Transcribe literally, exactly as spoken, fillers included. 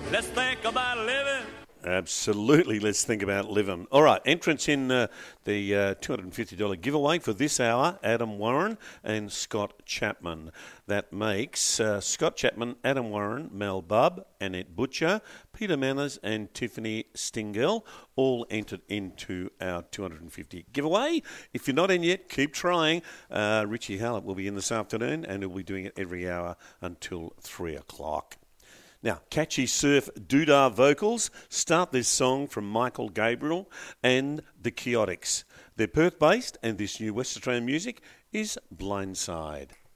Let's think about living. Absolutely, let's think about living. All right, entrance in uh, the uh, two hundred fifty dollars giveaway for this hour, Adam Warren and Scott Chapman. That makes uh, Scott Chapman, Adam Warren, Mel Bubb, Annette Butcher, Peter Manners and Tiffany Stingell all entered into our two hundred fifty dollars giveaway. If you're not in yet, keep trying. Uh, Richie Hallett will be in this afternoon and he'll be doing it every hour until three o'clock. Now, catchy surf doodah vocals start this song from Michael Gabriel and the Chaotix. They're Perth-based, and this new West Australian music is Blindside.